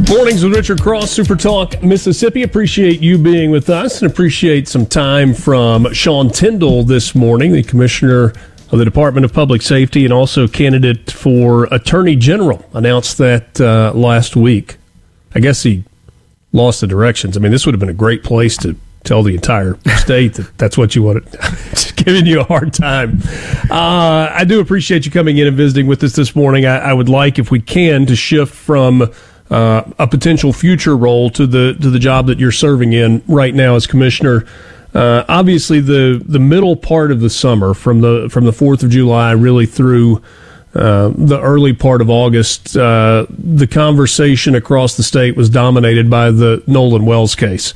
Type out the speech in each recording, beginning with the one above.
Mornings with Richard Cross, Super Talk, Mississippi. Appreciate you being with us and appreciate some time from Sean Tindell this morning, the Commissioner of the Department of Public Safety and also candidate for Attorney General. Announced that last week. I guess he lost the directions. I mean, this would have been a great place to tell the entire state that that's what you wanted. Just giving you a hard time. I do appreciate you coming in and visiting with us this morning. I would like, if we can, to shift from a potential future role to the job that you're serving in right now as commissioner. Obviously, the middle part of the summer, from the 4th of July really through the early part of August, the conversation across the state was dominated by the Nolan Wells case.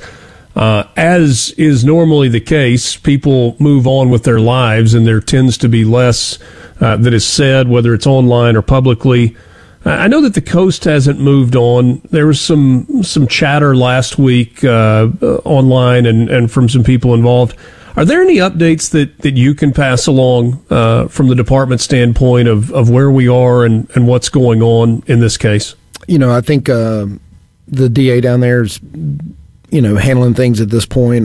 As is normally the case, people move on with their lives, and there tends to be less that is said, whether it's online or publicly. I know that the coast hasn't moved on. There was some chatter last week online and from some people involved. Are there any updates that you can pass along from the department standpoint of where we are and what's going on in this case? You know, I think the DA down there is, handling things at this point.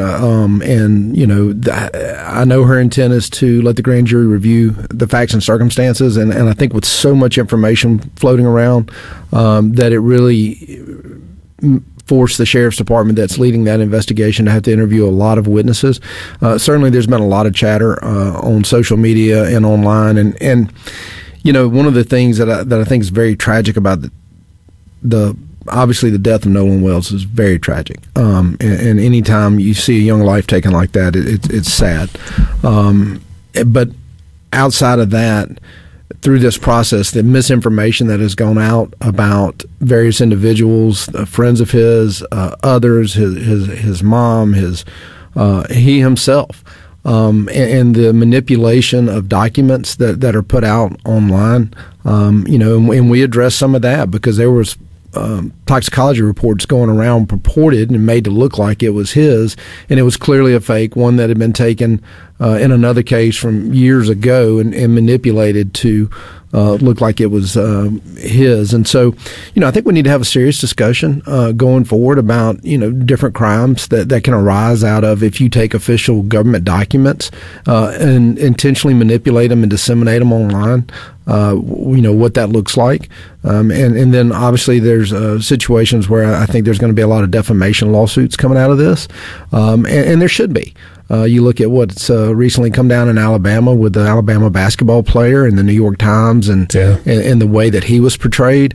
And, I know her intent is to let the grand jury review the facts and circumstances. And I think with so much information floating around, that it really forced the sheriff's department that's leading that investigation to have to interview a lot of witnesses. Certainly there's been a lot of chatter on social media and online. And one of the things that I think is very tragic about obviously the death of Nolan Wells is very tragic. And anytime you see a young life taken like that, it's sad. But outside of that, through this process, the misinformation that has gone out about various individuals, friends of his, others, his mom, he himself, and the manipulation of documents that are put out online, and we addressed some of that because there was toxicology reports going around purported and made to look like it was his, and it was clearly a fake, one that had been taken in another case from years ago and manipulated to look like it was his. And so, I think we need to have a serious discussion going forward about, different crimes that can arise out of if you take official government documents and intentionally manipulate them and disseminate them online. What that looks like. And then obviously there's situations where I think there's going to be a lot of defamation lawsuits coming out of this. And there should be. You look at what's recently come down in Alabama with the Alabama basketball player in the New York Times and the way that he was portrayed.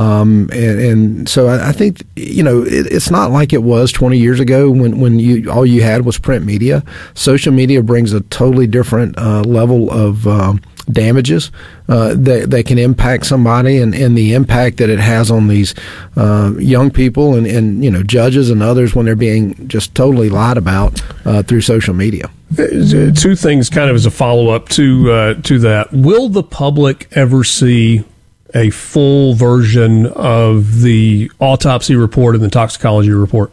And so I think, it's not like it was 20 years ago when all you had was print media. Social media brings a totally different level of damages that can impact somebody, and the impact that it has on these young people and judges and others when they're being just totally lied about through social media. Two things kind of as a follow-up to that. Will the public ever see a full version of the autopsy report and the toxicology report?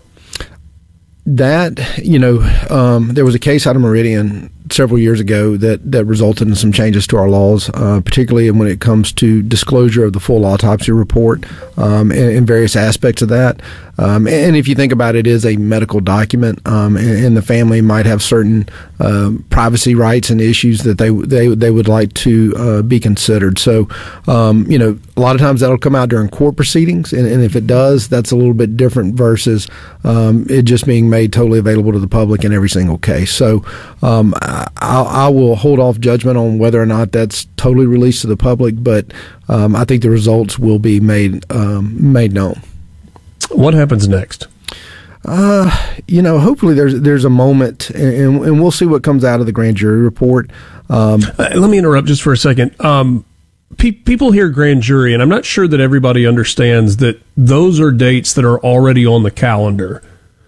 That, there was a case out of Meridian several years ago that resulted in some changes to our laws, particularly when it comes to disclosure of the full autopsy report and various aspects of that. And if you think about it, it is a medical document, and the family might have certain privacy rights and issues that they would like to be considered. So, a lot of times that'll come out during court proceedings, and if it does, that's a little bit different versus it just being made totally available to the public in every single case. So, I will hold off judgment on whether or not that's totally released to the public, but I think the results will be made known. What happens next? Hopefully there's a moment, and we'll see what comes out of the grand jury report. Let me interrupt just for a second. People hear grand jury, and I'm not sure that everybody understands that those are dates that are already on the calendar.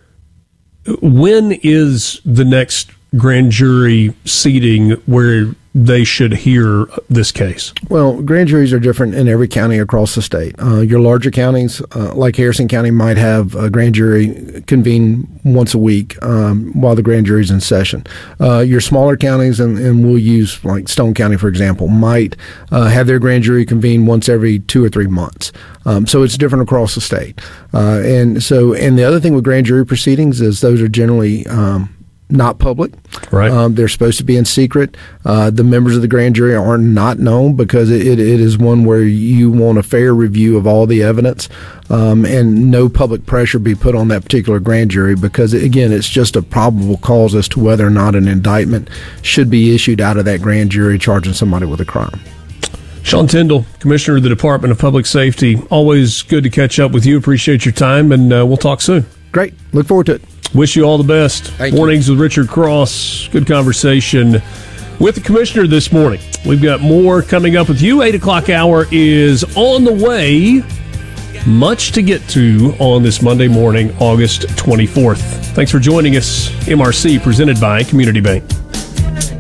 When is the next grand jury seating where they should hear this case? Well, grand juries are different in every county across the state. Your larger counties, like Harrison County, might have a grand jury convene once a week while the grand jury's in session. Your smaller counties, and we'll use like Stone County, for example, might have their grand jury convene once every 2 or 3 months. So it's different across the state. And the other thing with grand jury proceedings is those are generally not public. Right. They're supposed to be in secret. The members of the grand jury are not known because it is one where you want a fair review of all the evidence, and no public pressure be put on that particular grand jury because, again, it's just a probable cause as to whether or not an indictment should be issued out of that grand jury charging somebody with a crime. Sean Tindell, Commissioner of the Department of Public Safety, always good to catch up with you. Appreciate your time, and we'll talk soon. Great. Look forward to it. Wish you all the best. Thank Mornings you. with Richard Cross. Good conversation with the Commissioner this morning. We've got more coming up with you. 8 o'clock hour is on the way. Much to get to on this Monday morning, August 24th. Thanks for joining us. MRC, presented by Community Bank.